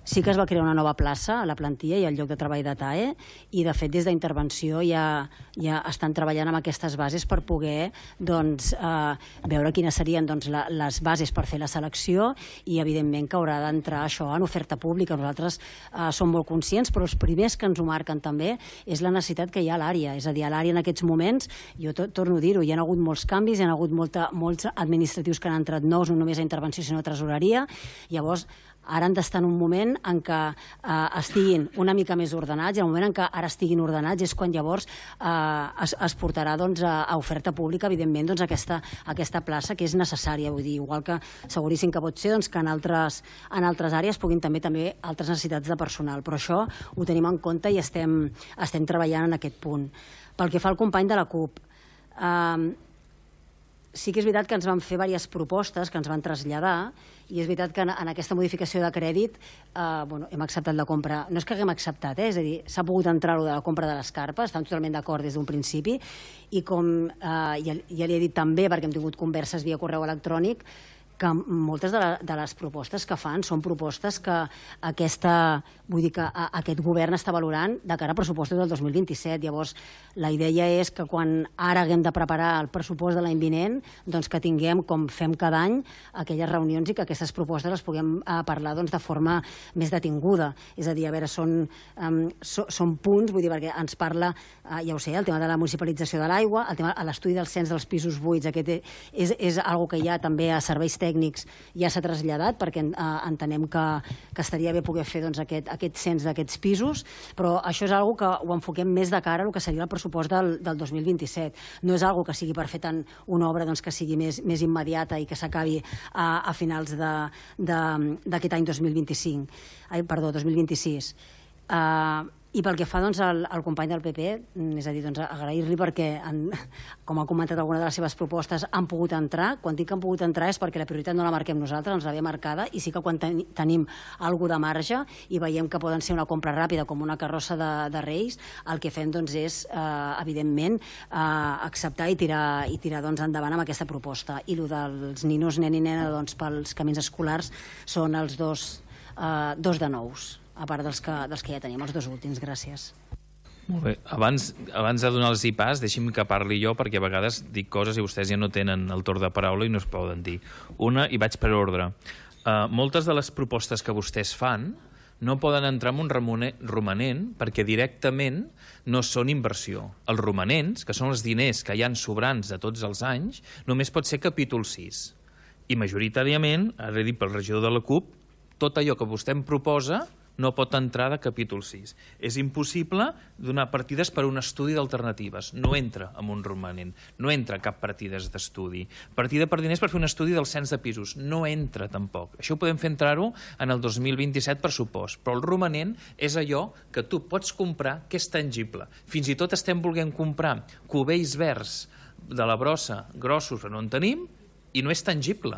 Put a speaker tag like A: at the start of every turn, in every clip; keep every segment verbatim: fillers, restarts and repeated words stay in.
A: Sí que es va crear una nova plaça a la plantilla i al lloc de treball de T A E i, de fet, des d'intervenció ja, ja estan treballant amb aquestes bases per poder doncs, eh, veure quines serien doncs, la, les bases per fer la selecció i, evidentment, que haurà d'entrar això en oferta pública. Nosaltres eh, som molt conscients, però els primers que ens ho marquen també és la necessitat que hi ha a l'àrea. És a dir, a l'àrea en aquests moments, jo to torno a dir-ho, hi ha hagut molts canvis, hi ha hagut molta, molts administratius que han entrat nous, no només a intervenció sinó a tresoreria. Llavors, ara han d'estar en un moment en què eh, estiguin una mica més ordenats, i en el moment en què ara estiguin ordenats és quan llavors eh, es, es portarà doncs, a, a oferta pública, evidentment, doncs, aquesta, aquesta plaça que és necessària. Vull dir, igual que seguríssim que pot ser doncs, que en altres, en altres àrees puguin també també altres necessitats de personal, però això ho tenim en compte i estem, estem treballant en aquest punt. Pel que fa al company de la CUP, eh, sí que és veritat que ens van fer diverses propostes que ens van traslladar, i és veritat que en, en aquesta modificació de crèdit eh, bueno, hem acceptat la compra. No és que haguem acceptat, eh? És a dir, s'ha pogut entrar lo de la compra de les carpes, estan totalment d'acord des d'un principi, i com eh, ja, ja li he dit també, perquè hem tingut converses via correu electrònic, que moltes de, la, de les propostes que fan són propostes que aquesta, vull dir que a, aquest govern està valorant de cara a pressupostos del dos mil vint-i-set. Llavors, la idea és que quan ara haguem de preparar el pressupost de l'any vinent, doncs que tinguem, com fem cada any, aquelles reunions i que aquestes propostes les puguem eh, parlar doncs, de forma més detinguda. És a dir, a veure, són, um, so, són punts, vull dir, perquè ens parla, eh, ja ho sé, el tema de la municipalització de l'aigua, el tema, l'estudi del cens dels pisos buits, aquest és, és algo que ja també a serveis tècnics ja s'ha traslladat, perquè eh, entenem que, que estaria bé poder fer doncs, aquest, aquest cens d'aquests pisos, però això és algo que ho enfoquem més de cara al que seria el pressupost del, del dos mil vint-i-set. No és algo que sigui per fer tant una obra doncs, que sigui més, més immediata i que s'acabi a, a finals d'aquest any dos mil vint-i-cinc. Ai, perdó, dos mil vint-i-sis. Uh, I pel que fa doncs, al, al company del P P, és a dir, doncs, agrair-li perquè, han, com ha comentat alguna de les seves propostes, han pogut entrar. Quan dic que han pogut entrar és perquè la prioritat no la marquem nosaltres, ens l'havia marcada, i sí que quan ten, tenim alguna de marge i veiem que poden ser una compra ràpida com una carrossa de, de Reis, el que fem doncs, és, eh, evidentment, eh, acceptar i tirar, i tirar doncs, endavant amb aquesta proposta. I el dels ninos, nen i nena doncs, pels camins escolars són els dos, eh, dos de nous, a part dels que, dels que ja tenim, els dos últims. Gràcies.
B: Molt bé. Abans, abans de donar-los pas, deixi'm que parli jo, perquè a vegades dic coses i vostès ja no tenen el torn de paraula i no es poden dir. Una, i vaig per ordre. Uh, moltes de les propostes que vostès fan no poden entrar en un romanent perquè directament no són inversió. Els romanents, que són els diners que hi ha sobrants de tots els anys, només pot ser capítol sis. I majoritàriament, ara he dit pel regidor de la CUP, tot allò que vostè em proposa no pot entrar de capítol sis. És impossible donar partides per a un estudi d'alternatives. No entra en un romanent. No entra cap partides d'estudi. Partida per diners per fer un estudi del cens de pisos. No entra tampoc. Això ho podem fer entrar-ho en el dos mil vint-i-set pressupost. Però el romanent és allò que tu pots comprar que és tangible. Fins i tot estem volent comprar cubells verds de la brossa grossos que no en tenim i no és tangible.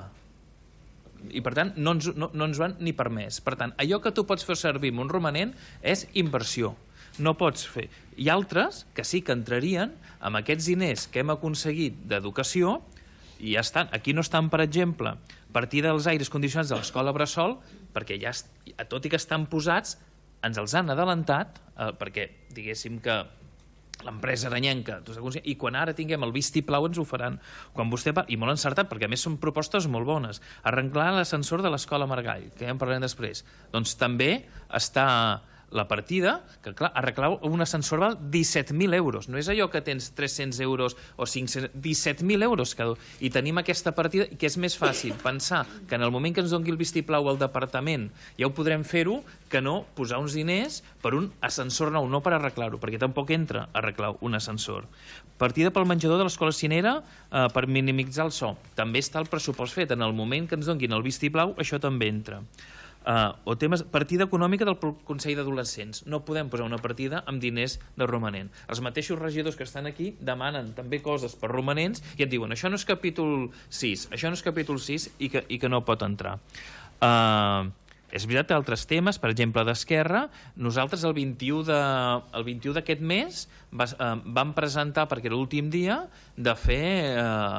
B: I per tant no ens, no, no ens van ni permès. Per tant, allò que tu pots fer servir amb un romanent és inversió. No pots fer. Hi ha altres que sí que entrarien amb aquests diners que hem aconseguit d'educació i ja estan. Aquí no estan, per exemple, partida dels aires condicionats de l'escola Bressol, perquè ja, tot i que estan posats, ens els han adelantat, eh, perquè diguéssim que l'empresa aranyenca, i quan ara tinguem el vistiplau ens ho faran. Quan vostè parla, i molt encertat, perquè a més són propostes molt bones, arreglar l'ascensor de l'escola Margall, que ja en parlarem després, doncs també està la partida, que clar, arreglar un ascensor val disset mil euros. No és allò que tens tres-cents euros o cinc-cents, disset mil euros cada un. I tenim aquesta partida, que és més fàcil pensar que en el moment que ens doni el vistiplau al departament ja ho podrem fer-ho, que no posar uns diners per un ascensor nou, no per arreglar-ho, perquè tampoc entra a arreglar un ascensor. Partida pel menjador de l'escola Cinera eh, per minimitzar el so. També està el pressupost fet. En el moment que ens donin el vistiplau, això també entra. Uh, o temes, partida econòmica del Consell d'Adolescents. No podem posar una partida amb diners de romanent. Els mateixos regidors que estan aquí demanen també coses per romanents i et diuen això no és capítol sis, això no és capítol sis i que, i que no pot entrar. Uh, és veritat que altres temes, per exemple d'Esquerra, nosaltres el vint-i-u d'aquest mes va, uh, vam presentar, perquè era l'últim dia, de fer uh,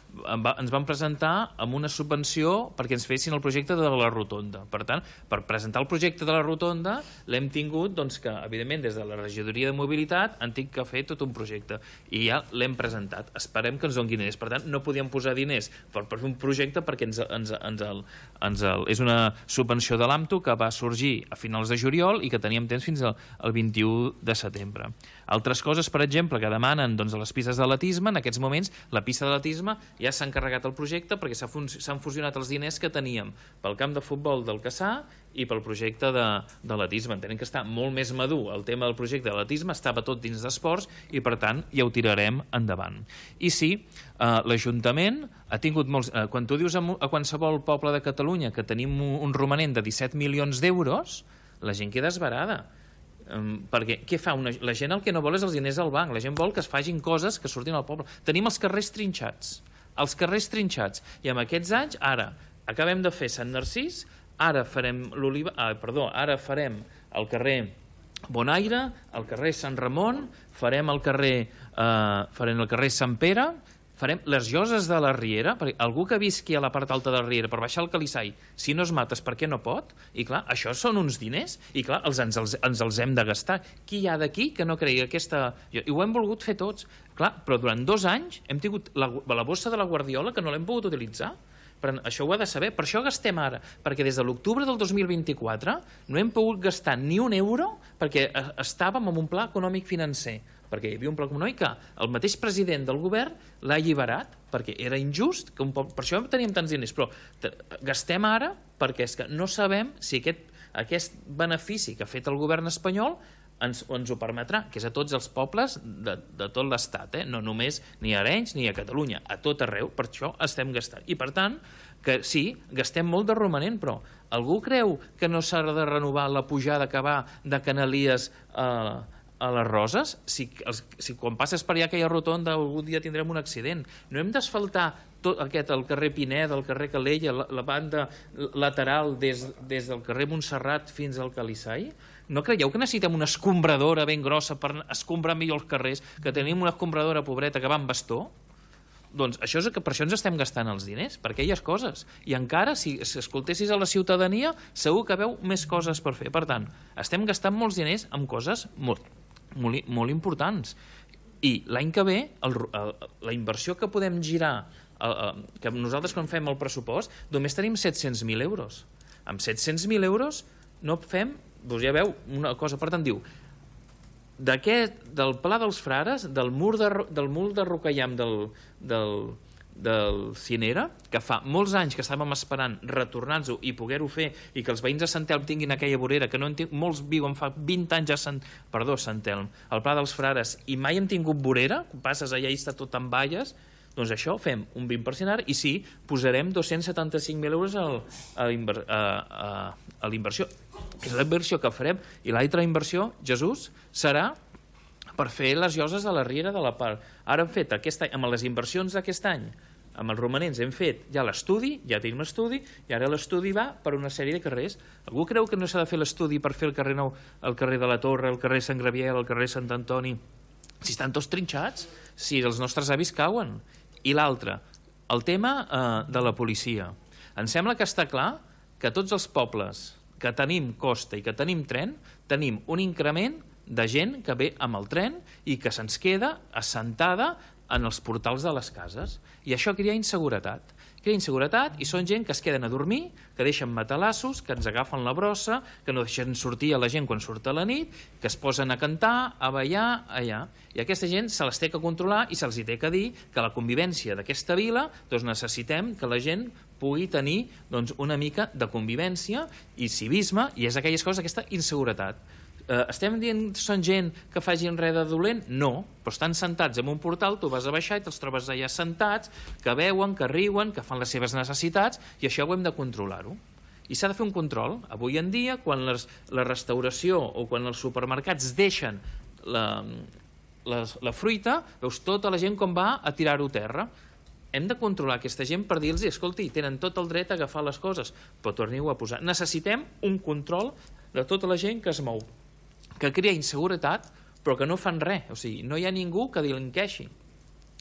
B: ens van presentar amb una subvenció perquè ens fessin el projecte de la rotonda. Per tant, per presentar el projecte de la rotonda l'hem tingut que, evidentment, des de la regidoria de mobilitat han tingut que fer tot un projecte i ja l'hem presentat. Esperem que ens donin diners. Per tant, no podíem posar diners per fer un projecte perquè ens, ens, ens el, ens el, és una subvenció de l'AMTO que va sorgir a finals de juliol i que teníem temps fins al, al vint-i-u de setembre. Altres coses, per exemple, que demanen doncs, a les pistes d'atletisme, en aquests moments la pista d'atletisme ja s'ha encarregat el projecte perquè s'han fusionat els diners que teníem pel camp de futbol del Cassà i pel projecte d'atletisme. Entenem que està molt més madur el tema del projecte d'atletisme, estava tot dins d'esports i per tant ja ho tirarem endavant. I sí, eh, l'Ajuntament ha tingut molts... Eh, quan tu dius a, a qualsevol poble de Catalunya que tenim un, un romanent de disset milions d'euros, la gent queda esverada. Um, perquè què fa una... la gent el que no vol és els diners al banc, la gent vol que es facin coses que surtin al poble. Tenim els carrers trinxats, els carrers trinxats, i en aquests anys, ara, acabem de fer Sant Narcís, ara farem l'Oliva... Ah, perdó, ara farem el carrer Bonaire, el carrer Sant Ramon, farem el carrer, eh, farem el carrer Sant Pere, farem les Lloses de la Riera, perquè algú que visqui a la part alta de la Riera per baixar el Calissai, si no es mates, per què no pot? I clar, això són uns diners, i clar, els, ens, els, ens els hem de gastar. Qui hi ha d'aquí que no cregui aquesta... I ho hem volgut fer tots. Clar, però durant dos anys hem tingut la, la bossa de la Guardiola que no l'hem pogut utilitzar. Però això ho ha de saber, per això gastem ara, perquè des de l'octubre del dos mil vint-i-quatre no hem pogut gastar ni un euro perquè estàvem en un pla econòmic financer, perquè hi havia un pla econòmic que el mateix president del govern l'ha alliberat, perquè era injust, que un poc... per això teníem tants diners, però gastem ara perquè és que no sabem si aquest, aquest benefici que ha fet el govern espanyol ens, ens ho permetrà, que és a tots els pobles de, de tot l'Estat, eh? No només ni a Arenys ni a Catalunya, a tot arreu, per això estem gastant. I per tant, que sí, gastem molt de romanent, però algú creu que no s'ha de renovar la pujada que va de Canalies a, a les Roses? Si, els, si quan passes per allà aquella rotonda algun dia tindrem un accident. No hem d'asfaltar tot aquest, el carrer Pineda, el carrer Calella, la, la banda lateral des, des del carrer Montserrat fins al Calissai? No creieu que necessitem una escombradora ben grossa per escombrar millor els carrers, que tenim una escombradora pobreta que va amb bastó? Doncs això és que per això ens estem gastant els diners, per aquelles coses. I encara, si, si escoltessis a la ciutadania, segur que veu més coses per fer. Per tant, estem gastant molts diners en coses molt, molt, molt importants. I l'any que ve, el, el, la inversió que podem girar, el, el, que nosaltres quan fem el pressupost, només tenim set-cents mil euros. Amb set-cents mil euros no fem, doncs ja veu, una cosa, per tant, diu, d'aquest, del Pla dels Frares, del mur de, del mur de Rocallam del, del, del Cinera, que fa molts anys que estàvem esperant retornar-nos-ho i poder-ho fer i que els veïns de Sant Telm tinguin aquella vorera, que no en tinc, molts viuen fa vint anys a Sant, perdó, Sant Telm, al Pla dels Frares, i mai hem tingut vorera, passes allà i està tot en valles, doncs això, fem un vint per cent ara i sí, posarem dos-cents setanta-cinc mil euros al, a, a, a, a l'inversió, que és la inversió que farem. I l'altra inversió, Jesús, serà per fer les Lloses de la Riera de la Part. Ara hem fet, aquest any, amb les inversions d'aquest any, amb els romanents, hem fet ja l'estudi, ja tenim l'estudi, i ara l'estudi va per una sèrie de carrers. Algú creu que no s'ha de fer l'estudi per fer el carrer Nou, el carrer de la Torre, el carrer Sant Graviel, el carrer Sant Antoni? Si estan tots trinxats, si els nostres avis cauen. I l'altre, el tema eh, de la policia. Em sembla que està clar que tots els pobles que tenim costa i que tenim tren, tenim un increment de gent que ve amb el tren i que se'ns queda assentada en els portals de les cases. I això crea inseguretat. Crea inseguretat i són gent que es queden a dormir, que deixen matalassos, que ens agafen la brossa, que no deixen sortir a la gent quan surt a la nit, que es posen a cantar, a ballar, allà. I aquesta gent se les té que controlar i se'ls té que dir que la convivència d'aquesta vila, doncs necessitem que la gent pugui tenir doncs, una mica de convivència i civisme, i és aquelles coses, aquesta inseguretat. Eh, estem dient que són gent que facin res de dolent? No, però estan sentats en un portal, tu vas a baixar i te'ls trobes allà sentats, que veuen, que riuen, que fan les seves necessitats, i això ho hem de controlar-ho. I s'ha de fer un control. Avui en dia, quan les, la restauració o quan els supermercats deixen la, la, la fruita, veus tota la gent com va a tirar-ho a terra. Hem de controlar aquesta gent per dir-los, escolti, tenen tot el dret a agafar les coses, però torniu a posar. Necessitem un control de tota la gent que es mou, que crea inseguretat, però que no fan res. O sigui, no hi ha ningú que delinqueixi.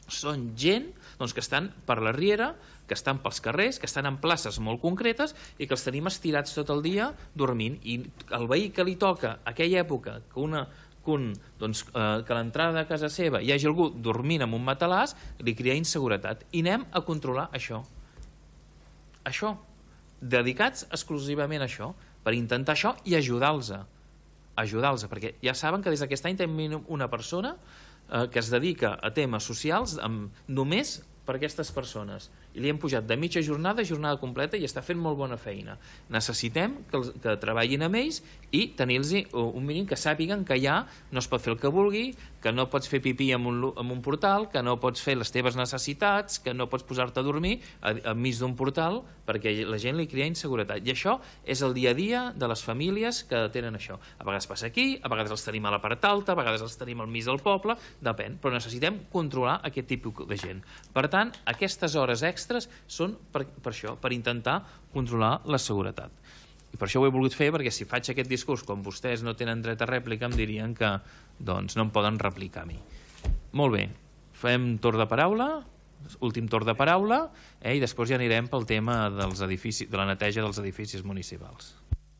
B: són gent doncs, que estan per la riera, que estan pels carrers, que estan en places molt concretes i que els tenim estirats tot el dia dormint. I el veí que li toca a aquella època que una que, un, doncs, eh, que a l'entrada de casa seva hi hagi algú dormint en un matalàs, li crea inseguretat. I anem a controlar això. Això. Dedicats exclusivament a això, per intentar això i ajudar-los. Ajudar-los, perquè ja saben que des d'aquest any tenim una persona eh, que es dedica a temes socials amb, només per aquestes persones. I li hem pujat de mitja jornada a jornada completa i està fent molt bona feina. Necessitem que, els, que treballin amb ells i tenir-los un mínim que sàpiguen que ja no es pot fer el que vulgui, que no pots fer pipí en un, en un portal, que no pots fer les teves necessitats, que no pots posar-te a dormir enmig d'un portal perquè la gent li crea inseguretat. I això és el dia a dia de les famílies que tenen això. A vegades passa aquí, a vegades els tenim a la part alta, a vegades els tenim al mig del poble, depèn, però necessitem controlar aquest tipus de gent. Per tant, aquestes hores extres són per, per això, per intentar controlar la seguretat. I per això ho he volgut fer, perquè si faig aquest discurs quan vostès no tenen dret a rèplica em dirien que doncs, no em poden replicar a mi. Molt bé, fem torn de paraula, últim torn de paraula, eh, i després ja anirem pel tema dels edificis, de la neteja dels edificis municipals.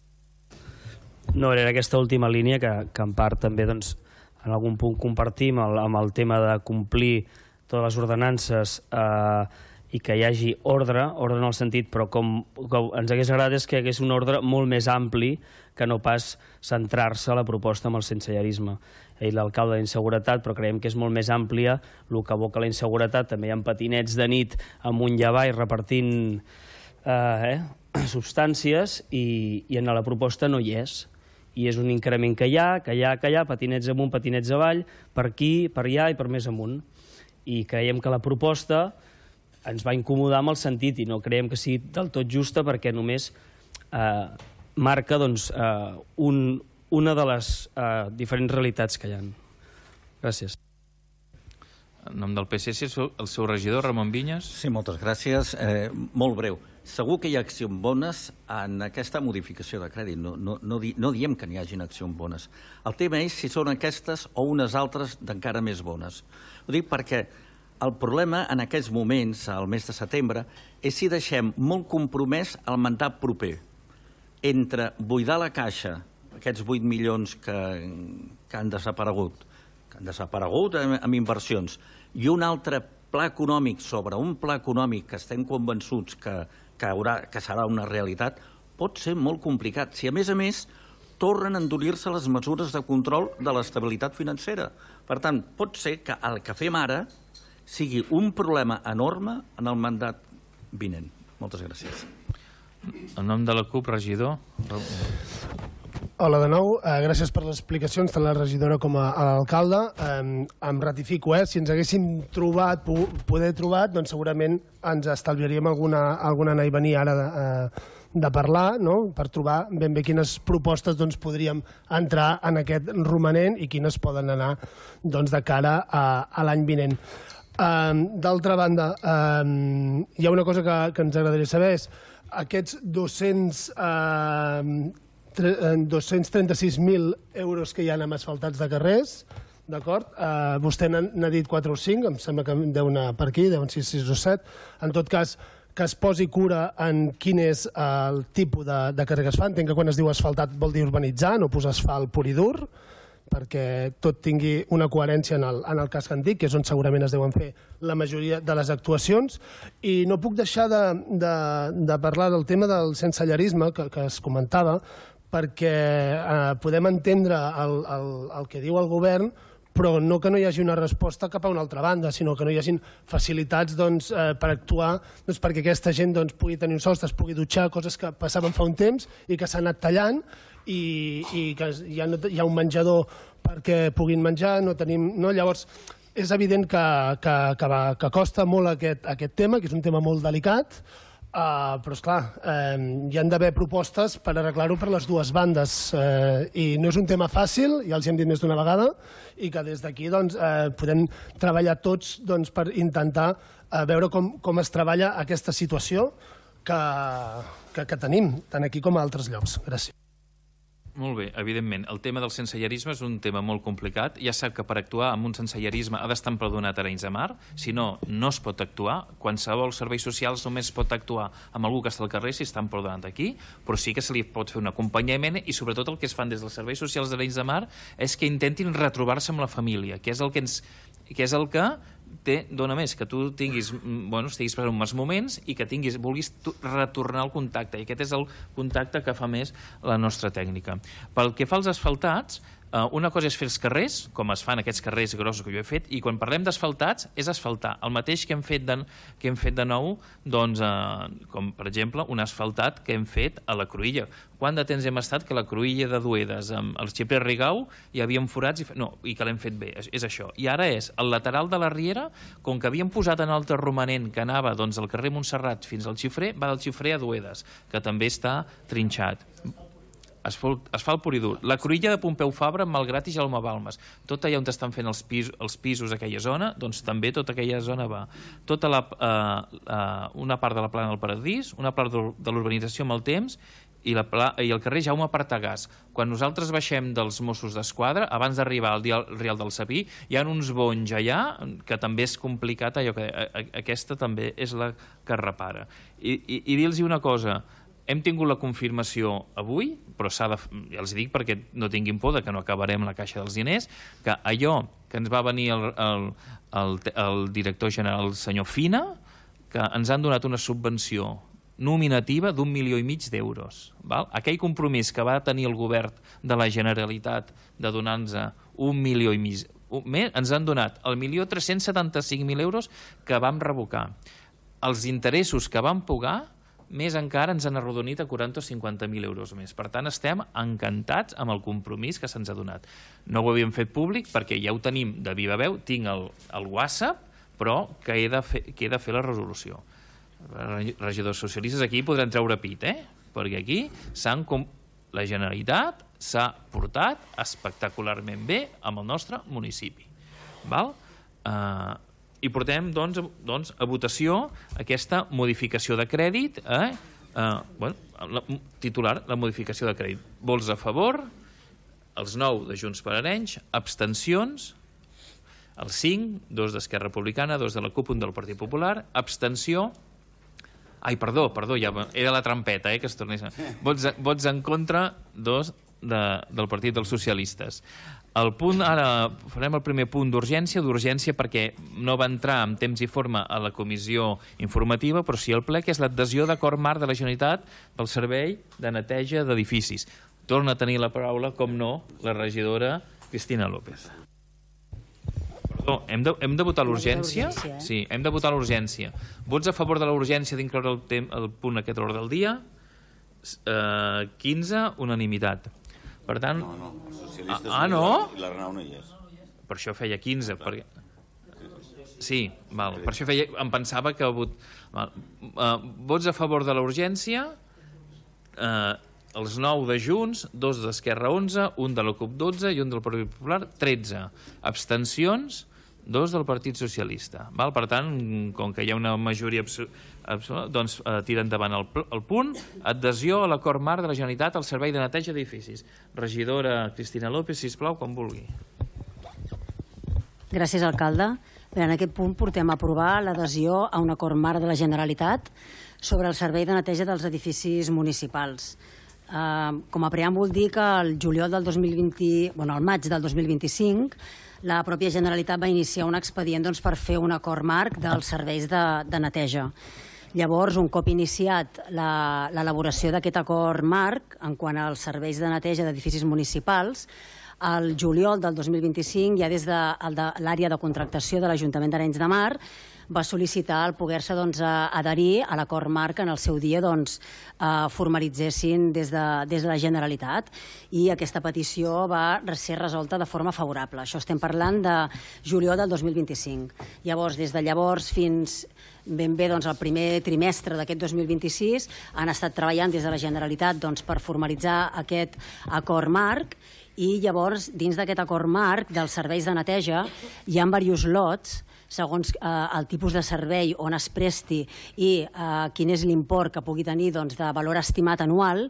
C: No, era aquesta última línia que, que en part també doncs, en algun punt compartim el, amb el tema de complir totes les ordenances eh, i que hi hagi ordre, ordre en el sentit, però com, com ens hagués agradat és que hi hagués un ordre molt més ampli que no pas centrar-se a la proposta amb el sensellarisme. Ell l'alcalde d'inseguretat, però creiem que és molt més àmplia, el que aboca la inseguretat. També hi ha patinets de nit amunt i avall repartint eh, eh, substàncies i, i en la proposta no hi és. I és un increment que hi ha, que hi ha, que hi ha, patinets amunt, patinets avall, per aquí, per allà i per més amunt. I creiem que la proposta ens va incomodar amb el sentit i no creiem que sigui del tot justa perquè només eh, marca doncs, eh, un, una de les eh, diferents realitats que hi ha. Gràcies.
B: En nom del P S C, el seu regidor, Ramon Vinyes.
D: Sí, moltes gràcies. Eh, molt breu. Segur que hi ha accions bones en aquesta modificació de crèdit. No, no, no, di, no diem que n'hi hagin accions bones. El tema és si són aquestes o unes altres d'encara més bones. Ho dic perquè el problema en aquests moments, al mes de setembre, és si deixem molt compromès el mandat proper entre buidar la caixa, aquests vuit milions que, que han desaparegut, que han desaparegut amb, amb inversions, i un altre pla econòmic sobre un pla econòmic que estem convençuts que, que, haurà, que serà una realitat, pot ser molt complicat. Si a més a més tornen a endurir-se les mesures de control de l'estabilitat financera. Per tant, pot ser que el que fem ara sigui un problema enorme en el mandat vinent. Moltes gràcies.
B: En nom de la CUP, regidor.
E: Hola de nou, eh, gràcies per les explicacions, tant la regidora com a, a l'alcalde. Eh, em ratifico, eh, si ens haguéssim trobat, poder trobat, doncs segurament ens estalviaríem alguna, alguna anar i venir ara de, eh, de parlar, no? Per trobar ben bé quines propostes doncs, podríem entrar en aquest romanent i quines poden anar doncs, de cara a, a l'any vinent. Um, D'altra banda, um, hi ha una cosa que, que ens agradaria saber, és aquests dos-cents trenta-sis mil euros que hi ha amb asfaltats de carrers, d'acord? Uh, vostè n'ha dit quatre o cinc, em sembla que deu anar per aquí, deuen ser sis o set. En tot cas, que es posi cura en quin és el tipus de, de carrer que es fa. Entenc que quan es diu asfaltat vol dir urbanitzar, no posar asfalt pur i dur, perquè tot tingui una coherència en el, en el casc antic, que és on segurament es deuen fer la majoria de les actuacions. I no puc deixar de, de, de parlar del tema del sensellarisme que, que es comentava, perquè eh, podem entendre el, el, el que diu el govern, però no que no hi hagi una resposta cap a una altra banda, sinó que no hi hagin facilitats doncs, eh, per actuar doncs, perquè aquesta gent doncs, pugui tenir un sostre, es pugui dutxar, coses que passaven fa un temps i que s'han anat tallant, i, i que hi ha, hi ha un menjador perquè puguin menjar, no tenim... No? Llavors, és evident que, que, que, va, que costa molt aquest, aquest tema, que és un tema molt delicat, uh, però, esclar, eh, hi han d'haver propostes per arreglar-ho per les dues bandes. Eh, I no és un tema fàcil, ja els hi hem dit més d'una vegada, i que des d'aquí doncs, eh, podem treballar tots doncs, per intentar eh, veure com, com es treballa aquesta situació que, que, que tenim, tant aquí com a altres llocs. Gràcies.
B: Molt bé, evidentment. El tema del sensellarisme és un tema molt complicat. Ja sap que per actuar amb un sensellarisme ha d'estar empadronat a Arenys de Mar, si no, no es pot actuar. Qualsevol serveis socials només pot actuar amb algú que està al carrer si està empadronat aquí, però sí que se li pot fer un acompanyament i sobretot el que es fan des dels serveis socials d'Arenys de Mar és que intentin retrobar-se amb la família, que és el que ens que és el que té, dona més, que tu tinguis, bueno, estiguis present uns moments i que tinguis, vulguis retornar el contacte, i aquest és el contacte que fa més la nostra tècnica. Pel que fa als asfaltats, una cosa és fer els carrers, com es fan aquests carrers grossos que jo he fet, i quan parlem d'asfaltats és asfaltar. El mateix que hem fet de, que hem fet de nou, doncs, eh, com per exemple un asfaltat que hem fet a la Cruïlla. Quant de temps hem estat que la Cruïlla de Duedes, amb el Xiprer Rigau, hi havíem forats i, no, i que l'hem fet bé, és, és això. I ara és el lateral de la Riera, com que havíem posat en altre romanent que anava doncs, al carrer Montserrat fins al Xiprer, va del Xiprer a Duedes, que també està trinxat. Asfalt, asfalt pur i dur. La Cruïlla de Pompeu Fabra, Malgrat i Jaume Balmes. Tot allà on estan fent els pisos, els pisos aquella zona, doncs també tota aquella zona va. Tota la, eh, eh, una part de la plana del Paradís, una part de l'urbanització amb el temps i, la, i el carrer Jaume Partagàs. Quan nosaltres baixem dels Mossos d'Esquadra, abans d'arribar al Rial del Sapí, hi ha uns bonys allà que també és complicat, allò que a, a, aquesta també és la que repara. I, i, i dir-los una cosa, hem tingut la confirmació avui, però s'ha de, ja els dic perquè no tinguin por de que no acabarem la caixa dels diners, que allò que ens va venir el, el, el, el director general, el senyor Fina, que ens han donat una subvenció nominativa d'un milió i mig d'euros. Aquell compromís que va tenir el govern de la Generalitat de donar-nos un milió i mig, ens han donat el milió tres-cents setanta-cinc mil euros que vam revocar. Els interessos que vam pagar més encara ens han arrodonit a quaranta o cinquanta mil euros més. Per tant, estem encantats amb el compromís que se'ns ha donat. No ho havíem fet públic perquè ja ho tenim de viva veu, tinc el, el WhatsApp, però que he, de fer, que he de fer la resolució. Regidors socialistes aquí podran treure pit, eh? Perquè aquí com... la Generalitat s'ha portat espectacularment bé amb el nostre municipi. Val? Uh, I portem doncs, doncs, a votació aquesta modificació de crèdit, eh? Eh, bueno, la, titular, la modificació de crèdit. Vots a favor, els nou de Junts per Arenys, abstencions, els cinc, dos d'Esquerra Republicana, dos de la CUP, un del Partit Popular, abstenció, ai, perdó, perdó, ja era la trampeta, eh, que es tornés a... Vots, vots en contra, dos de, del Partit dels Socialistes. El punt, ara farem el primer punt d'urgència, d'urgència perquè no va entrar en temps i forma a la comissió informativa, però sí al ple, que és l'adhesió d'acord marc de la Generalitat pel servei de neteja d'edificis. Torna a tenir la paraula, com no, la regidora Cristina López. Perdó, hem de, hem de votar l'urgència? Sí, hem de votar l'urgència. Vots a favor de l'urgència d'incloure el, el punt aquest ordre del dia? Eh, quinze, unanimitat. Per tant...
F: No, no, els socialistes...
B: Ah, no?
F: I l'Arnau no hi és.
B: Per això feia quinze, perquè... Sí, val. Per això feia... em pensava que... Vot... Uh, vots a favor de la urgència, uh, els nou de Junts, dos d'Esquerra onze, un de la CUP dotze i un del Partit Popular tretze. Abstencions, dos del Partit Socialista. Val? Per tant, com que hi ha una majoria absoluta, doncs eh, tira endavant el, el punt. Adhesió a l'acord marc de la Generalitat al servei de neteja d'edificis. Regidora Cristina López, sisplau, quan vulgui.
A: Gràcies, alcalde. Bé, en aquest punt portem a aprovar l'adhesió a un acord marc de la Generalitat sobre el servei de neteja dels edificis municipals. Uh, com a preàmbul dir que el juliol del dos mil vint, bueno, el maig del dos mil vint-i-cinc, la pròpia Generalitat va iniciar un expedient doncs, per fer un acord marc dels serveis de, de neteja. Llavors, un cop iniciat l'elaboració d'aquest acord marc en quant als serveis de neteja d'edificis municipals, al juliol del dos mil vint-i-cinc, ja des de, de l'àrea de contractació de l'Ajuntament d'Arenys de Mar, va sol·licitar el poder-se doncs, adherir a l'acord marc en el seu dia doncs, eh, formalitzessin des de, des de la Generalitat, i aquesta petició va ser resolta de forma favorable. Això estem parlant de juliol del dos mil vint-i-cinc. Llavors, des de llavors fins ben bé doncs, el primer trimestre d'aquest dos mil vint-i-sis han estat treballant des de la Generalitat doncs, per formalitzar aquest acord marc, i llavors dins d'aquest acord marc dels serveis de neteja hi ha diversos lots segons eh, el tipus de servei on es presti i eh, quin és l'import que pugui tenir doncs, de valor estimat anual,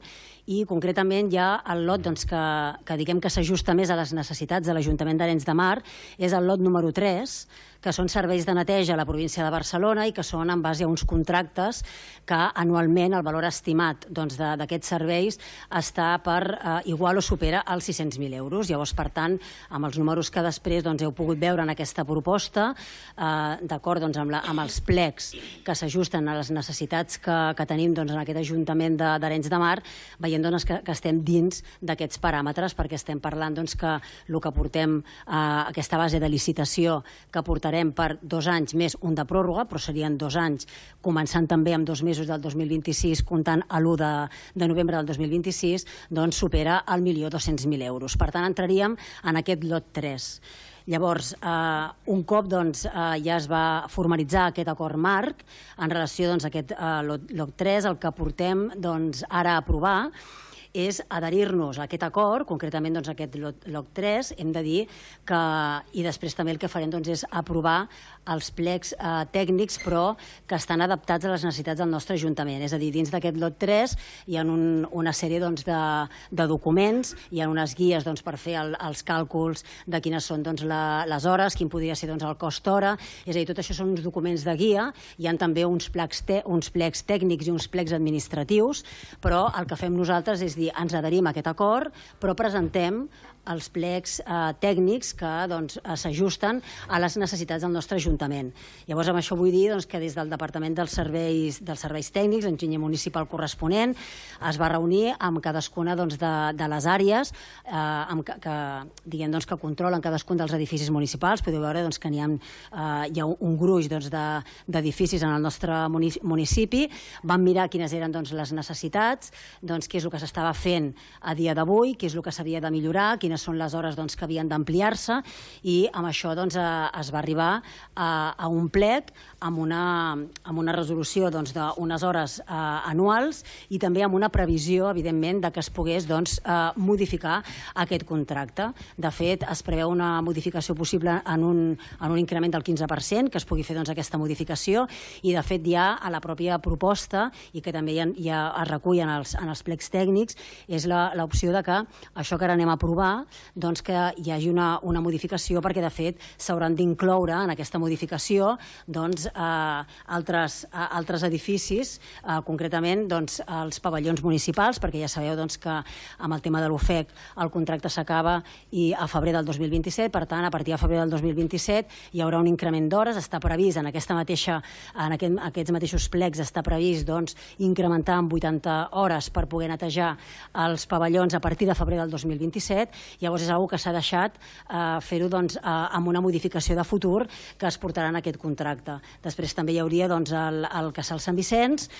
A: i concretament hi ha el lot doncs, que, que diguem que s'ajusta més a les necessitats de l'Ajuntament d'Arenys de Mar, és el lot número tres, que són serveis de neteja a la província de Barcelona i que són en base a uns contractes que anualment el valor estimat doncs, d'aquests serveis està per eh, igual o supera els sis-cents mil euros. Llavors, per tant, amb els números que després doncs, heu pogut veure en aquesta proposta, eh, d'acord doncs, amb, la, amb els plecs que s'ajusten a les necessitats que, que tenim doncs, en aquest Ajuntament d'Arenys de, de Mar, veient doncs, que, que estem dins d'aquests paràmetres, perquè estem parlant doncs, que el que portem, eh, aquesta base de licitació que portarem per dos anys més un de pròrroga, però serien dos anys, començant també amb dos mesos del dos mil vint-i-sis, comptant a l'u de, de novembre del dos mil vint-i-sis, doncs supera el milió dos-cents mil euros. Per tant, entraríem en aquest lot tres. Llavors, eh, un cop doncs, eh, ja es va formalitzar aquest acord marc en relació doncs, a aquest eh, lot, lot tres, el que portem doncs, ara a aprovar és adherir-nos a aquest acord, concretament doncs, aquest lot, lot tres, hem de dir que, i després també el que farem doncs, és aprovar els plecs eh, tècnics, però que estan adaptats a les necessitats del nostre Ajuntament. És a dir, dins d'aquest lot tres hi ha un, una sèrie doncs, de, de documents, hi ha unes guies doncs, per fer el, els càlculs de quines són doncs, la, les hores, quin podria ser doncs, el cost hora, és a dir, tot això són uns documents de guia, hi ha també uns plecs, te, uns plecs tècnics i uns plecs administratius, però el que fem nosaltres és dir, ens adherim a aquest acord, però presentem els plecs eh, tècnics que doncs, s'ajusten a les necessitats del nostre Ajuntament. Llavors, amb això vull dir doncs, que des del Departament dels Serveis, dels serveis Tècnics, l'enginyer municipal corresponent, es va reunir amb cadascuna doncs, de, de les àrees eh, amb que, que, diguem, doncs, que controlen cadascun dels edificis municipals. Podeu veure doncs, que n'hi ha, eh, hi ha un gruix doncs, d'edificis en el nostre municipi. Vam mirar quines eren doncs, les necessitats, doncs, què és el que s'estava fent a dia d'avui, què és el que s'havia de millorar, quines són les hores doncs, que havien d'ampliar-se, i amb això doncs, eh, es va arribar a, a un plec amb una, amb una resolució doncs, d'unes hores eh, anuals i també amb una previsió, evidentment, de que es pogués doncs, eh, modificar aquest contracte. De fet, es preveu una modificació possible en un, en un increment del quinze per cent, que es pugui fer doncs, aquesta modificació, i de fet ja a la pròpia proposta, i que també ja, ja es recull en els, en els plecs tècnics, és l'opció de que això que ara anem a aprovar doncs que hi hagi una, una modificació, perquè de fet s'hauran d'incloure en aquesta modificació doncs, eh, altres, eh, altres edificis, eh, concretament doncs, els pavellons municipals, perquè ja sabeu doncs, que amb el tema de l'U F E C el contracte s'acaba i a febrer del dos mil vint-i-set, per tant a partir de febrer del dos mil vint-i-set hi haurà un increment d'hores, està previst en, aquesta mateixa, en aquest, aquests mateixos plecs està previst doncs, incrementar en vuitanta hores per poder netejar els pavellons a partir de febrer del dos mil vint-i-set. Llavors és una que s'ha deixat eh, fer-ho doncs, eh, amb una modificació de futur que es portarà en aquest contracte. Després també hi hauria doncs, el, el Casal Sant Vicenç,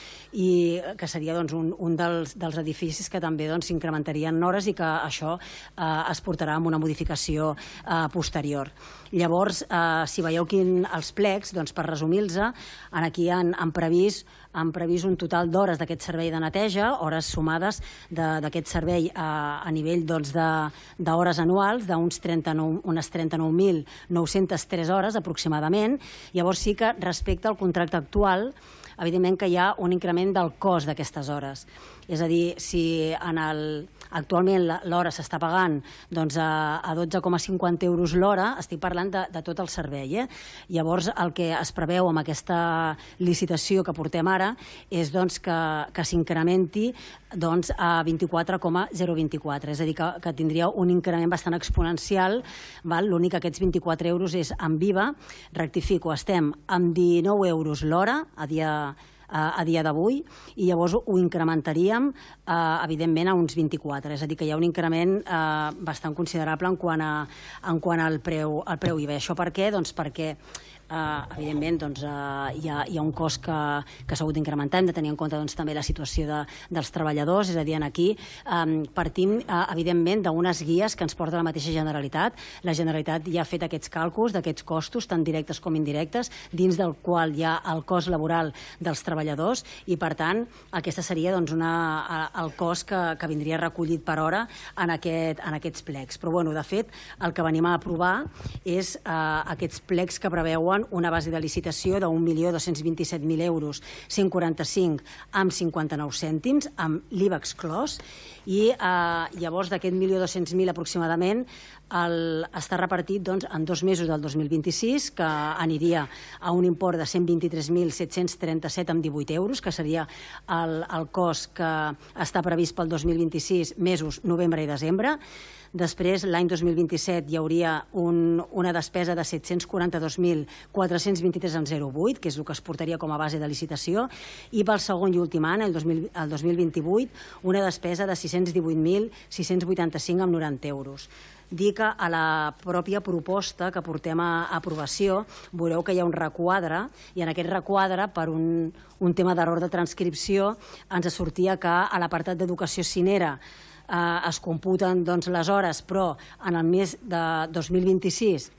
A: i que seria doncs, un, un dels, dels edificis que també doncs, s'incrementarien hores i que això eh, es portarà amb una modificació eh, posterior. Llavors, eh, si veieu quin, els plecs, doncs, per resumir-los, aquí han, han previst han previst un total d'hores d'aquest servei de neteja, hores sumades d'aquest servei a, a nivell doncs, d'hores anuals, d'unes trenta-nou mil nou-centes tres hores aproximadament. Llavors sí que respecte al contracte actual, evidentment que hi ha un increment del cost d'aquestes hores. És a dir, si en el, actualment l'hora s'està pagant doncs, a, a dotze coma cinquanta euros l'hora, estic parlant de, de tot el servei. Eh? Llavors, el que es preveu amb aquesta licitació que portem ara és doncs, que, que s'incrementi doncs, a vint-i-quatre coma zero vint-i-quatre, és a dir, que, que tindria un increment bastant exponencial. L'únic que aquests vint-i-quatre euros és en V I V A, rectifico, estem amb dinou euros l'hora a dia a dia d'avui, i llavors ho incrementaríem, eh, evidentment, a uns vint-i-quatre. És a dir, que hi ha un increment eh, bastant considerable en quant, a, en quant al preu, al preu I V A. Això per què? Doncs perquè Uh, evidentment doncs, uh, hi, ha, hi ha un cost que, que s'ha hagut d'incrementar. Hem de tenir en compte doncs, també la situació de, dels treballadors, és a dir, aquí um, partim uh, evidentment d'unes guies que ens porta la mateixa Generalitat. La Generalitat ja ha fet aquests càlculs d'aquests costos, tant directes com indirectes, dins del qual hi ha el cost laboral dels treballadors, i per tant aquesta seria doncs, una, el cost que, que vindria recollit per hora en, aquest, en aquests plecs. Però bueno, de fet el que venim a aprovar és uh, aquests plecs que preveuen preveuen una base de licitació d'un milió dos-cents vint-i-set mil euros, cent quaranta-cinc amb cinquanta-nou cèntims, amb l'I V A exclòs, i eh, llavors d'aquest milió dos-cents mil aproximadament el, està repartit doncs, en dos mesos del dos mil vint-i-sis, que aniria a un import de cent vint-i-tres mil set-cents trenta-set amb divuit euros, que seria el, el cost que està previst pel dos mil vint-i-sis, mesos novembre i desembre. Després, l'any dos mil vint-i-set, hi hauria un, una despesa de set-cents quaranta-dos mil quatre-cents vint-i-tres amb zero coma vuit, que és el que es portaria com a base de licitació, i pel segon i últim any, el dos mil, el dos mil vint-i-vuit, una despesa de sis-cents divuit mil sis-cents vuitanta-cinc amb noranta euros. Dir que a la pròpia proposta que portem a aprovació veureu que hi ha un requadre, i en aquest requadre, per un, un tema d'error de transcripció, ens sortia que a l'apartat d'educació cinera eh, es computen doncs, les hores, però en el mes de dos mil vint-i-sis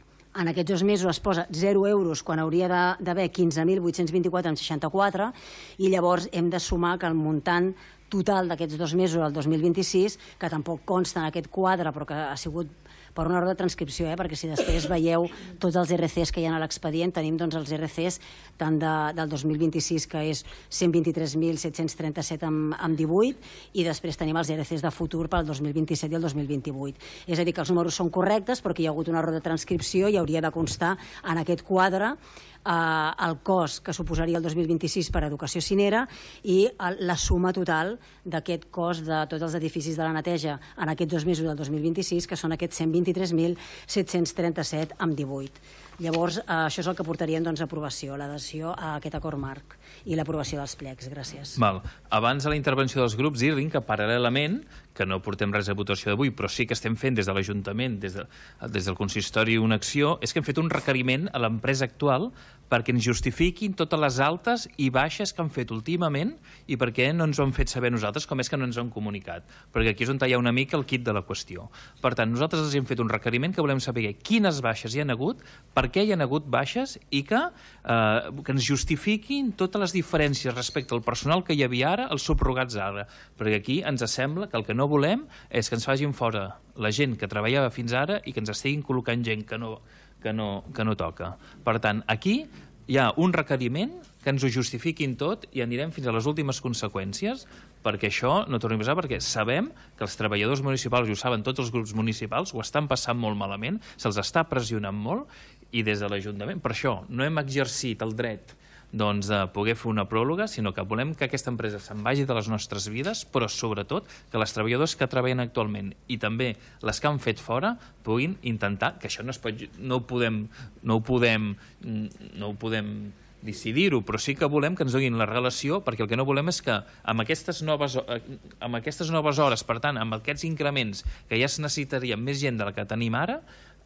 A: en aquests dos mesos es posa zero euros quan hauria d'haver quinze mil vuit-cents vint-i-quatre amb seixanta-quatre, i llavors hem de sumar que el muntant total d'aquests dos mesos del dos mil vint-i-sis, que tampoc consta en aquest quadre, però que ha sigut per una hora de transcripció, eh? perquè si després veieu tots els R Cs que hi ha a l'expedient, tenim doncs, els R Cs tant de, del dos mil vint-i-sis, que és cent vint-i-tres mil set-cents trenta-set amb, amb divuit, i després tenim els R Cs de futur pel dos mil vint-i-set i el dos mil vint-i-vuit. És a dir, que els números són correctes, però que hi ha hagut un error de transcripció i hauria de constar en aquest quadre eh, el cost que suposaria el dos mil vint-i-sis per a educació cinera i el, la suma total d'aquest cost de tots els edificis de la neteja en aquests dos mesos del dos mil vint-i-sis, que són aquests cent vint-i-tres mil set-cents trenta-set amb divuit. Llavors, eh, això és el que portaríem doncs, a aprovació, l'adhesió a aquest acord marc i l'aprovació dels plecs. Gràcies.
B: Val. Abans de la intervenció dels grups, dir-li que paral·lelament, que no portem res a votació d'avui, però sí que estem fent des de l'Ajuntament, des, de, des del consistori, una acció, és que hem fet un requeriment a l'empresa actual perquè ens justifiquin totes les altes i baixes que han fet últimament i per què no ens ho han fet saber nosaltres, com és que no ens ho han comunicat. Perquè aquí és on hi ha una mica el quid de la qüestió. Per tant, nosaltres els hem fet un requeriment que volem saber quines baixes hi ha hagut, per què hi ha hagut baixes i que, eh, que ens justifiquin totes les diferències respecte al personal que hi havia ara, els subrogats ara. Perquè aquí ens sembla que el que no volem és que ens facin fora la gent que treballava fins ara i que ens estiguin col·locant gent que no, que no, que no toca. Per tant, aquí hi ha un requeriment que ens ho justifiquin tot i anirem fins a les últimes conseqüències perquè això no torni a passar, perquè sabem que els treballadors municipals, i ho saben tots els grups municipals, ho estan passant molt malament, se'ls està pressionant molt, i des de l'Ajuntament, per això no hem exercit el dret doncs, de poder fer una pròrroga, sinó que volem que aquesta empresa se'n vagi de les nostres vides, però sobretot que les treballadors que treballen actualment i també les que han fet fora puguin intentar, que això no, es pot, no ho podem, no ho podem, no ho podem decidir-ho, però sí que volem que ens donin la relació, perquè el que no volem és que amb aquestes noves, amb aquestes noves hores, per tant, amb aquests increments que ja es necessitaria més gent de la que tenim ara,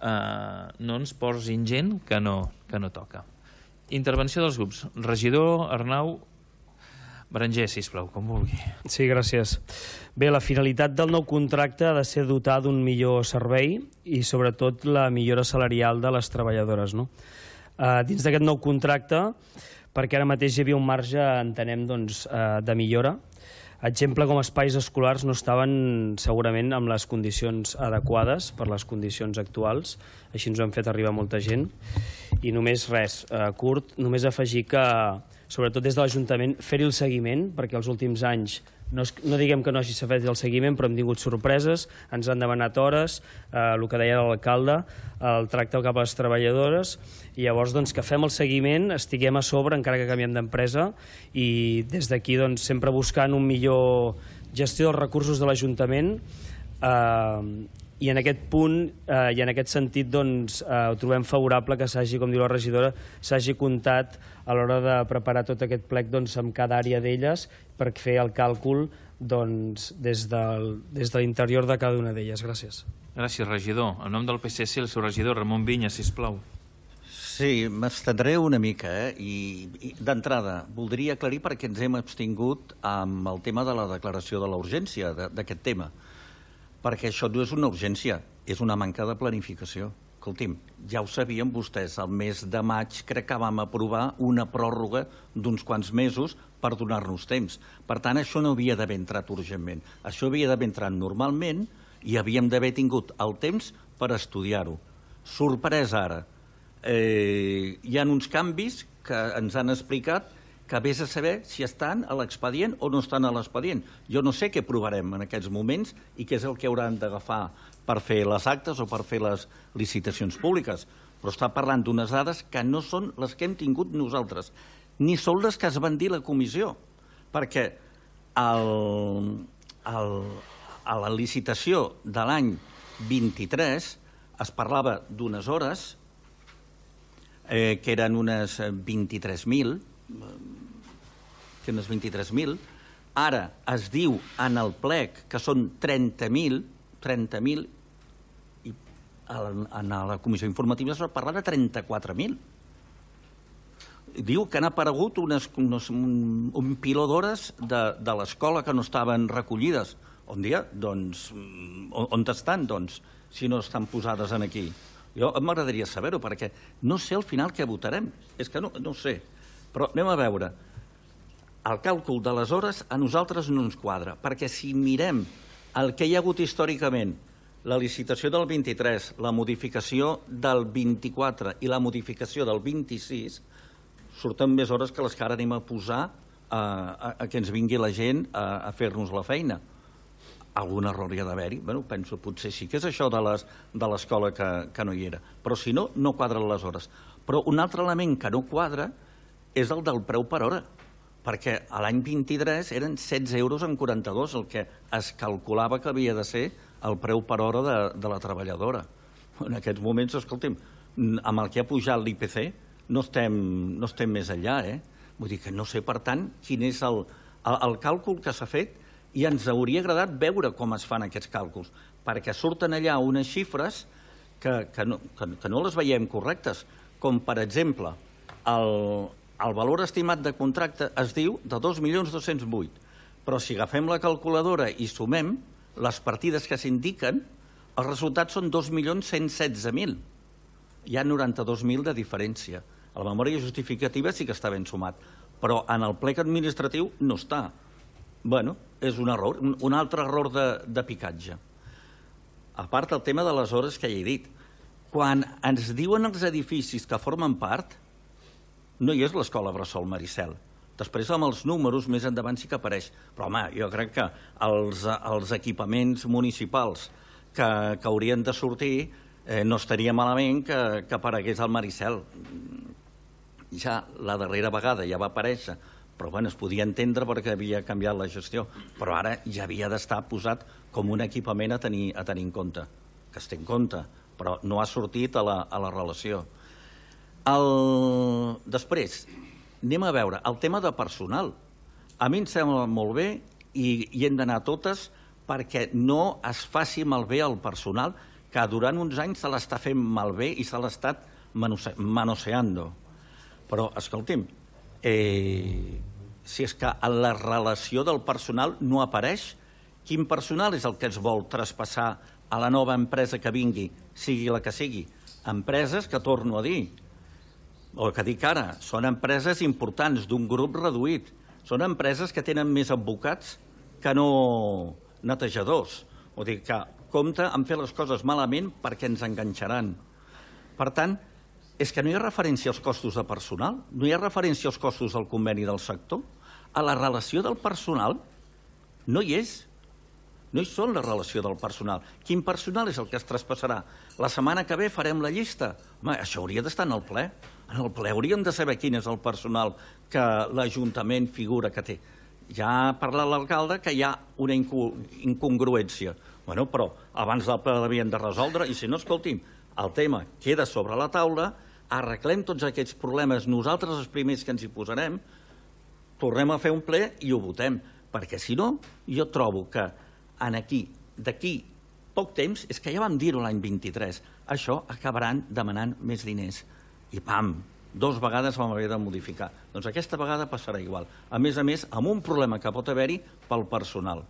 B: eh, no ens posin gent que no, que no toca. Intervenció dels grups. Regidor Arnau Berenguer, sisplau, com vulgui.
C: Sí, gràcies. Bé, la finalitat del nou contracte ha de ser dotar d'un millor servei i sobretot la millora salarial de les treballadores. No? Uh, dins d'aquest nou contracte, perquè ara mateix hi havia un marge, entenem, doncs, uh, de millora. Exemple, com espais escolars no estaven segurament amb les condicions adequades per les condicions actuals, així ens ho hem fet arribar molta gent, i només res, eh, curt, només afegir que, sobretot des de l'Ajuntament, fer-hi el seguiment, perquè els últims anys, no, es, no diguem que no hagi fet el seguiment, però hem tingut sorpreses, ens han demanat hores, eh, el que deia l'alcalde, el tracte cap a les treballadores, i llavors doncs, que fem el seguiment, estiguem a sobre, encara que canviem d'empresa, i des d'aquí doncs, sempre buscant un millor gestió dels recursos de l'Ajuntament, eh, i en aquest punt eh, i en aquest sentit doncs, eh, ho trobem favorable que s'hagi, com diu la regidora, s'hagi comptat a l'hora de preparar tot aquest plec doncs, amb cada àrea d'elles per fer el càlcul doncs, des, del, des de l'interior de cada una d'elles. Gràcies.
B: Gràcies, regidor. En nom del P S C, el seu regidor, Ramon Vinya, sisplau.
D: Sí, m'estendré una mica. Eh? I, i d'entrada, voldria aclarir perquè ens hem abstingut amb el tema de la declaració de la urgència d'aquest tema. Perquè això no és una urgència, és una manca de planificació. Escolti'm, ja ho sabien vostès, el mes de maig crec que vam aprovar una pròrroga d'uns quants mesos per donar-nos temps. Per tant, això no havia d'haver entrat urgentment. Això havia d'haver entrat normalment i havíem d'haver tingut el temps per estudiar-ho. Sorpresa ara, eh, hi ha uns canvis que ens han explicat que vés a saber si estan a l'expedient o no estan a l'expedient. Jo no sé què provarem en aquests moments i què és el que hauran d'agafar per fer les actes o per fer les licitacions públiques, però està parlant d'unes dades que no són les que hem tingut nosaltres, ni són les que es van dir a la comissió, perquè el, el, a la licitació de l'any vint-i-tres es parlava d'unes hores eh, que eren unes vint-i-tres mil, que unes vint-i-tres mil, ara es diu en el plec que són trenta mil, trenta mil, i en la comissió informativa es va parlar de trenta-quatre mil. Diu que han aparegut unes, unes, un, un piló d'hores de, de l'escola que no estaven recollides. On dia? Doncs, on, on estan, doncs, si no estan posades en aquí? Jo m'agradaria saber-ho, perquè no sé al final què votarem. És que no, no ho sé. Però anem a veure. El càlcul de les hores a nosaltres no ens quadra, perquè si mirem el que hi ha hagut històricament, la licitació del vint-i-tres, la modificació del vint-i-quatre i la modificació del vint-i-sis, surten més hores que les que ara anem a posar a, a, a que ens vingui la gent a, a fer-nos la feina. Algun error hi ha d'haver-hi? Bueno, penso potser sí que és això de l'escola que, que no hi era. Però si no, no quadren les hores. Però un altre element que no quadra és el del preu per hora, perquè a l'any vint-i-tres eren setze euros en quaranta-dos el que es calculava que havia de ser el preu per hora de, de la treballadora. En aquests moments, escolti'm, amb el que ha pujat l'I P C no estem, no estem més enllà, eh? Vull dir que no sé, per tant, quin és el, el, el càlcul que s'ha fet i ens hauria agradat veure com es fan aquests càlculs, perquè surten allà unes xifres que, que, no, que, que no les veiem correctes, com per exemple el, el valor estimat de contracte es diu de dos milions dos-cents vuit, però si agafem la calculadora i sumem les partides que s'indiquen, els resultats són dos milions cent setze mil. Hi ha noranta-dos mil de diferència. A la memòria justificativa sí que està ben sumat, però en el plec administratiu no està. Bueno, és un error, un altre error de, de picatge. A part, el tema de les hores que ja he dit. Quan ens diuen els edificis que formen part, no hi és l'escola Bressol Maricel. Després, amb els números, més endavant sí que apareix. Però, home, jo crec que els, els equipaments municipals que, que haurien de sortir eh, no estaria malament que, que aparegués al Maricel. Ja la darrera vegada ja va aparèixer, però bueno, es podia entendre perquè havia canviat la gestió, però ara ja havia d'estar posat com un equipament a tenir, a tenir en compte, que es té en compte, però no ha sortit a la, a la relació. El... Després, anem a veure el tema de personal. A mi em sembla molt bé i hi hem d'anar totes perquè no es faci malbé el personal que durant uns anys se l'està fent malbé i se l'ha estat manoseando. Però, escolti'm, eh, si és que en la relació del personal no apareix, quin personal és el que es vol traspassar a la nova empresa que vingui, sigui la que sigui? Empreses que, torno a dir, o que dic ara, són empreses importants d'un grup reduït, són empreses que tenen més advocats que no netejadors. Vull dir que compte en fer les coses malament perquè ens enganxaran. Per tant, és que no hi ha referència als costos de personal, no hi ha referència als costos del conveni del sector. A la relació del personal no hi és. No hi són la relació del personal. Quin personal és el que es traspassarà? La setmana que ve farem la llista. Home, això hauria d'estar en el ple. En el ple hauríem de saber quin és el personal que l'Ajuntament figura que té. Ja ha parlat l'alcalde que hi ha una incongruència. Bueno, però abans del ple l'havien de resoldre i si no, escolti'm, el tema queda sobre la taula, arreglem tots aquests problemes, nosaltres els primers que ens hi posarem, tornem a fer un ple i ho votem. Perquè si no, jo trobo que aquí, d'aquí poc temps, és que ja vam dir-ho l'any vint-i-tres, això acabaran demanant més diners. I pam, dos vegades vam haver de modificar. Doncs aquesta vegada passarà igual. A més a més, amb un problema que pot haver-hi pel personal.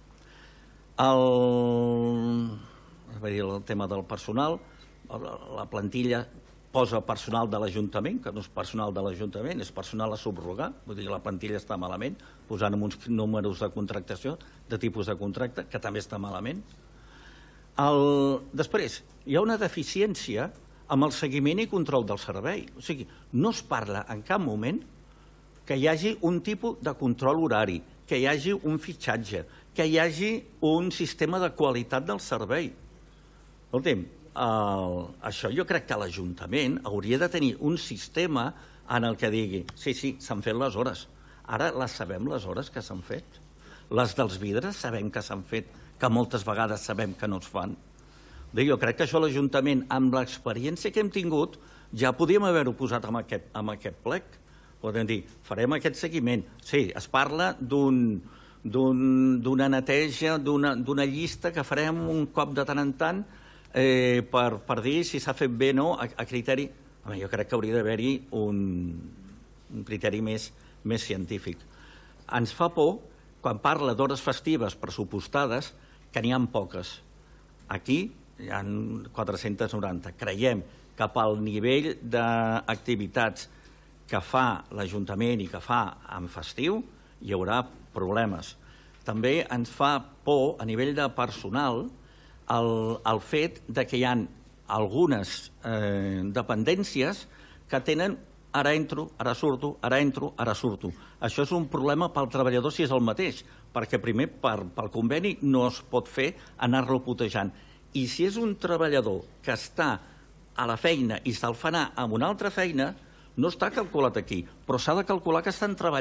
D: El... el tema del personal, la plantilla posa personal de l'Ajuntament, que no és personal de l'Ajuntament, és personal a subrogar, vull dir que la plantilla està malament, posant amb uns números de contractació, de tipus de contracte, que també està malament. El... Després, hi ha una deficiència amb el seguiment i control del servei. O sigui, no es parla en cap moment que hi hagi un tipus de control horari, que hi hagi un fitxatge, que hi hagi un sistema de qualitat del servei. Escolta'm, el, això jo crec que l'Ajuntament hauria de tenir un sistema en el que digui sí, sí, s'han fet les hores. Ara les sabem, les hores que s'han fet. Les dels vidres sabem que s'han fet, que moltes vegades sabem que no es fan. Jo crec que això l'Ajuntament, amb l'experiència que hem tingut, ja podíem haver-ho posat en aquest, en aquest plec. Podem dir, farem aquest seguiment. Sí, es parla d'un d'una neteja, d'una llista que farem un cop de tant en tant eh, per, per dir si s'ha fet bé o no a, a criteri... Home, jo crec que hauria d'haver-hi un, un criteri més, més científic. Ens fa por, quan parla d'hores festives pressupostades, que n'hi ha poques. Aquí hi ha quatre-centes noranta. Creiem que pel nivell d'activitats que fa l'Ajuntament i que fa en festiu hi haurà problemes. També ens fa por, a nivell de personal, el, el fet de que hi ha algunes eh, dependències que tenen ara entro, ara surto, ara entro, ara surto. Això és un problema pel treballador si és el mateix, perquè primer per, pel conveni no es pot fer anar-lo putejant. I si és un treballador que està a la feina i se'l fa anar a una altra feina, no està calculat aquí, però s'ha de calcular que estan treballant